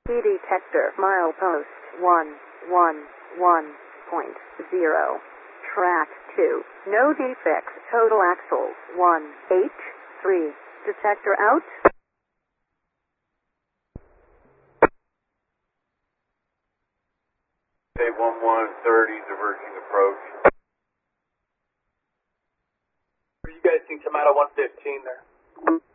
detector, milepost 111.0. Track 2. No defects. Total axles 183. Detector out. Say 1130, diverging approach. You guys can come out of 115 there.